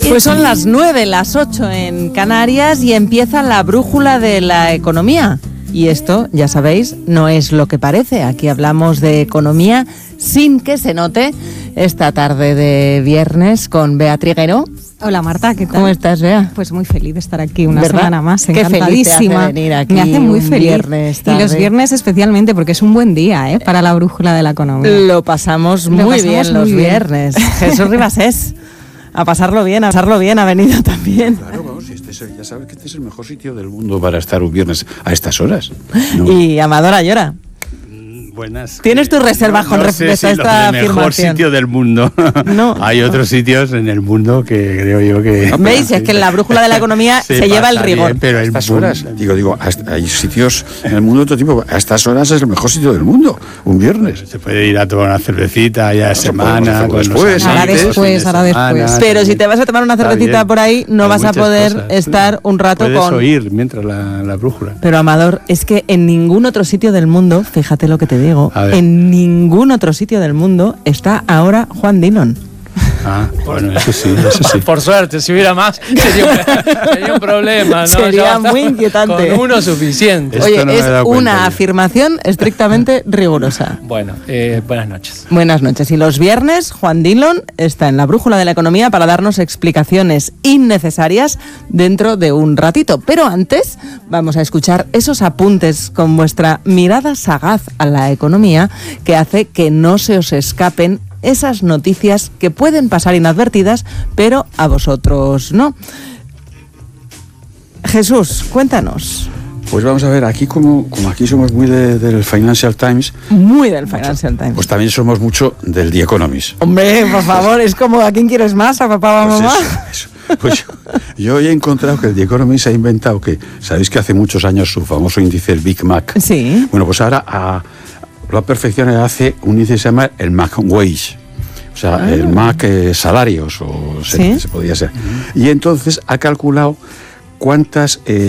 Pues son las 9, las 8 en Canarias y empieza la brújula de la economía. Y esto, ya sabéis, no es lo que parece. Aquí hablamos de economía sin que se note. Esta tarde de viernes con Bea Triguero. Hola Marta, ¿qué tal? ¿Cómo estás, Bea? Pues muy feliz de estar aquí una ¿verdad? semana más, Qué encantadísima. feliz te hace venir aquí me hace muy un feliz. Viernes tarde. Y los viernes especialmente porque es un buen día para la brújula de la economía. Lo pasamos muy bien los viernes. Jesús Ribasés. A pasarlo bien, ha venido también. Claro, vamos, ya sabes que este es el mejor sitio del mundo para estar un viernes a estas horas, ¿no? Y Amador Ayora. Buenas. ¿Tienes tus reservas con respecto a esta afirmación? El mejor sitio del mundo. No. Hay otros sitios en el mundo que creo yo que... ¿Veis? Es que en la brújula de la economía se lleva el rigor. Bien, pero a estas horas, hay sitios en el mundo de otro tipo. A estas horas es el mejor sitio del mundo, un viernes. Se puede ir a tomar una cervecita ya semana. Después, ahora después. Pero si te vas a tomar una cervecita por ahí, no vas a poder estar un rato Puedes con... oír mientras la brújula. Pero Amador, es que en ningún otro sitio del mundo, fíjate lo que te digo, en ningún otro sitio del mundo está ahora Juan Dillon. Ah, bueno, eso sí. Por suerte, si hubiera más, sería un problema, ¿no? Sería muy inquietante. Con uno suficiente. Oye, no es una yo. afirmación estrictamente rigurosa. Bueno, buenas noches. Buenas noches. Y los viernes, Juan Dillon está en la brújula de la economía para darnos explicaciones innecesarias dentro de un ratito. Pero antes, vamos a escuchar esos apuntes con vuestra mirada sagaz a la economía que hace que no se os escapen esas noticias que pueden pasar inadvertidas, pero a vosotros no. Jesús, cuéntanos. Pues vamos a ver, aquí como aquí somos muy del Financial Times. Muy del Financial Times. Pues también somos mucho del The Economist. Hombre, por favor, es como ¿a quién quieres más? ¿A papá o a mamá? Eso. Pues yo he encontrado que el The Economist ha inventado que, sabéis que hace muchos años su famoso índice, el Big Mac. Sí. Bueno, pues ahora lo perfecciona, hace un índice que se llama el Mac Wage. O sea, el Mac salarios, o ¿sí? se podría ser. Y entonces ha calculado cuántas